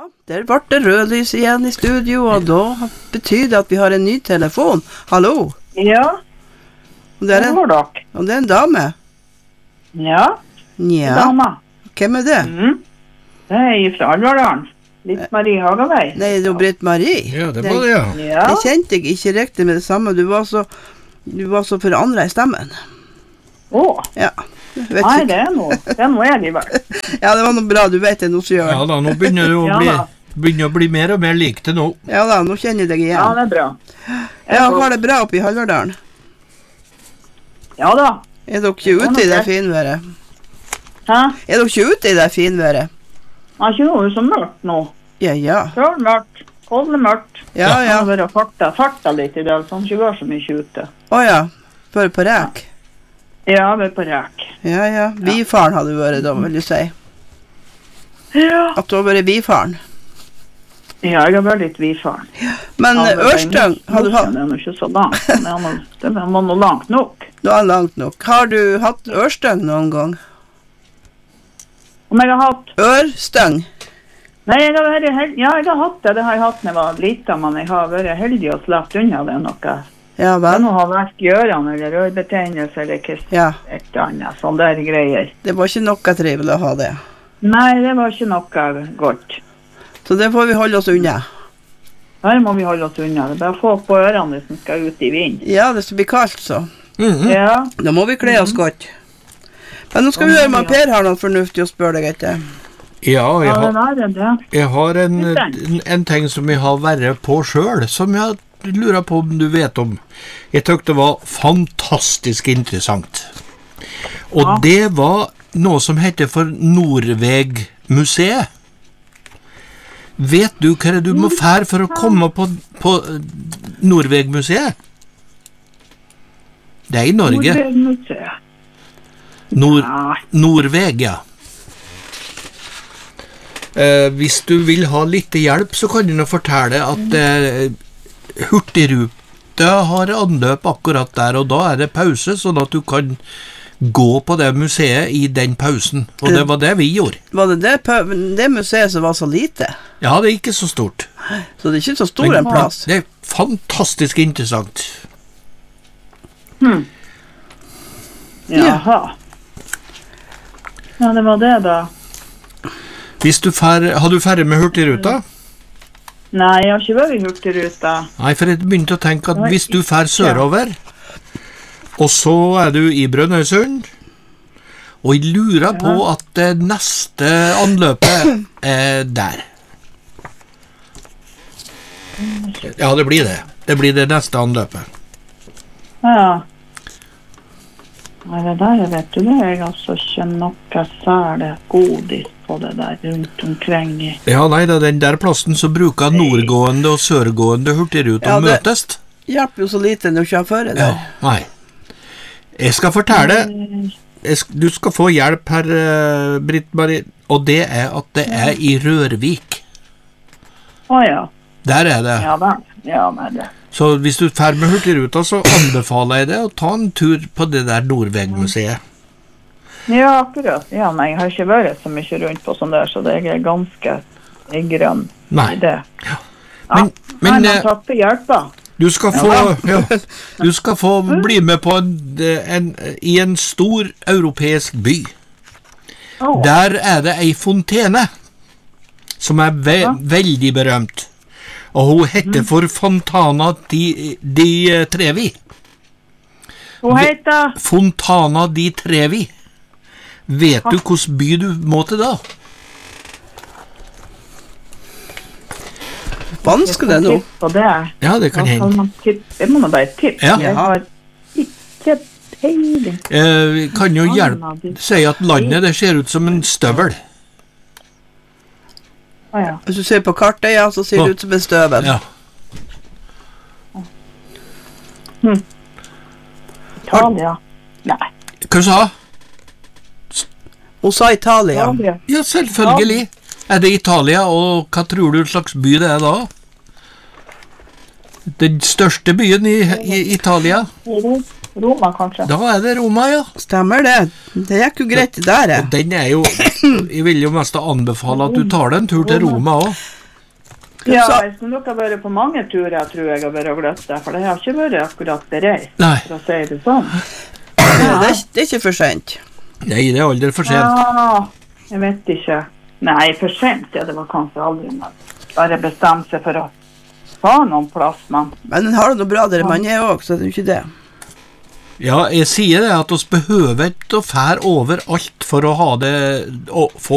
der ble det rødlys igjen I studio, og da betyr det at vi har en ny telefon. Hallo? Ja, Og det er en dame? Ja, dama. Hvem er det? Det fra Alvardalen. Britt-Marie Hagavei. Nei, det var Britt-Marie. Ja, det var det, ja. Jeg kjente deg ikke riktig med det samme. Du var så forandret I stemmen. Ja. Nei, det er noe jeg de vel. Ja, det var noe bra, du vet det noe som gjør. Ja da, nå begynner det å bli mer og mer lik det nå. Ja da, nå kjenner jeg deg igjen. Ja, det er bra. Ja, har det bra oppe I Halvardalen? Ja da. Er dere ikke ute I det finværet? Hæ? Er dere ikke ute I det finværet? Det ikke noe så mørkt nå. Ja. Kjøl mørkt, koldelig mørkt. Ja. Det har vært farta litt I dag, så det ikke går så mye ute. Åja, bare på rek? Ja, vi på rek. Ja. Bifaren hadde du vært da, vil du si? Ja. At du har vært bifaren? Ja, jeg har vært litt bifaren. Men Ørstøng, har du hatt? Det er ikke så langt. Det var noe langt nok. Det var langt nok. Har du hatt Ørstøng noen gang? Om jeg har hatt? Ørstøng? Nei, jeg har hatt det. Det har jeg hatt når jeg var liten, men jeg har vært heldig og slapt unna det noe. Ja, vel? Det må ha vært gjørende eller rødbetegnelse eller et eller annet, sånne der greier. Det var ikke noe trivelig å ha det? Nei, det var ikke noe godt. Så det får vi holde oss unna? Her må vi holde oss unna. Det er bare få på ørene som skal ut I vind. Ja, det skal bli kaldt så. Ja. Da må vi kle oss godt. Men nå skal vi høre om Per har noe fornuftig å spørre deg etter. Ja, jeg har en ting som jeg har vært på selv, som jeg lurer på om du vet om. Jeg tykte det var fantastisk interessant. Og det var noe som heter for Norveg-museet. Vet du hva du må fære for å komme på Norveg-museet? Det I Norge. Norveg-museet. Norveg, ja. Hvis du vil ha litt hjelp, så kan du nå fortelle at Hurtigruta har anløp akkurat der, og da det pause, sånn at du kan gå på det museet I den pausen. Og det var det vi gjorde. Var det museet som var så lite? Ja, det ikke så stort. Så det ikke så stor en plass? Det fantastisk interessant. Jaha. Ja, det var det da. Har du ferdig med Hurtigruta? Nei, jeg har ikke vært I Hurtigruta. Nei, for jeg begynte å tenke at hvis du fer sørover, og så du I Brønnøysund, og jeg lurer på at det neste anløpet der. Ja, det blir det. Det blir det neste anløpet. Ja. Nei, det der, vet du, det jeg altså ikke noe særlig godis på det der rundt omkring I. Ja, nei, det den der plassen så bruker nordgående og sørgående Hurtigruta møtes. Det hjelper jo så lite når du ikke har føre der. Ja, nei. Jeg skal fortelle, du skal få hjelp her, Britt-Marie, og det at det I Rørvik. Ja. Der det. Ja, men det. Så hvis du fer med Hurtigruta, så anbefaler jeg det å ta en tur på det der Norveg-museet. Ja, akkurat. Ja, men jeg har ikke vært så mye rundt på sånn der, så det ganske grønn I det. Ja. Men takk for hjelpa. Du skal få bli med på I en stor europeisk by. Der det ei fontene som veldig berømt. Og hun heter for Fontana di Trevi. Hun heter? Fontana di Trevi. Vet du hvordan by du må til da? Vanskelig nå. Ja, det kan hende. Jeg må bare tippe. Jeg har ikke peiling. Vi kan jo si at landet det ser ut som en støvel. Hvis du ser på kartet, så ser det ut som en støvel. Ja. Italia? Nei. Hva sa? Hun sa Italia. Ja, selvfølgelig. Det Italia, og hva tror du slags by det da? Den største byen I Italia? Roma, kanskje? Da det Roma, ja. Stemmer det. Det gikk jo greit der. Og den jo, jeg vil jo mest anbefale at du tar deg en tur til Roma også. Ja, hvis dere har vært på mange turer, tror jeg har vært og gløtt det, for det har ikke vært akkurat bereist, for å si det sånn. Ja, det ikke for sent. Nei, det aldri for sent. Ja, jeg vet ikke. Nei, for sent, ja, det var kanskje aldri noe. Bare bestemt seg for å ha noen plass, men den har det noe bra der man også, så det ikke det. Ja, jeg sier det at oss behøver ikke å fære over alt for å ha det, å få